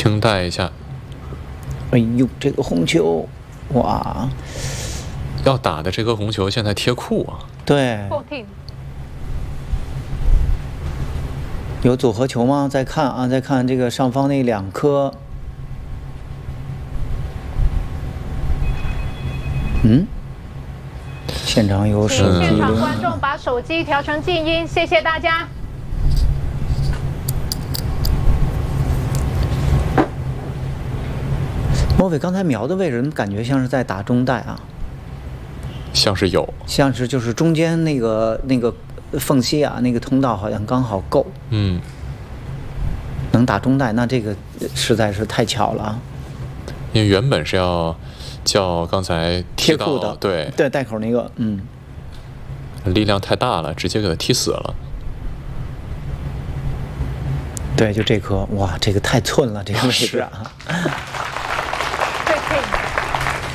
轻带一下。 哎呦，这个红球，哇！ 要打的这颗红球现在贴库啊。 对。有组合球吗？再看啊，再看这个上方那2颗。现场有手机。 现场观众把手机调成静音，谢谢大家。 莫非刚才瞄的位置，感觉像是在打中带啊？ 像是有， 像是就是中间那个缝隙啊，那个通道好像刚好够。能打中带，那这个实在是太巧了。 因为原本是要叫刚才贴库的， 对带口那个， 力量太大了，直接给他踢死了。 对，就这颗，哇，这个太寸了，这个位置啊。 对。